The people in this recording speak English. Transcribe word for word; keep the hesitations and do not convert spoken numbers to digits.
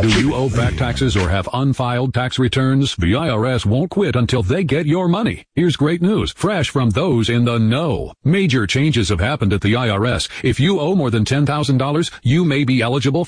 Do you owe back taxes or have unfiled tax returns? The I R S won't quit until they get your money. Here's great news, fresh from those in the know. Major changes have happened at the I R S. If you owe more than ten thousand dollars, you may be eligible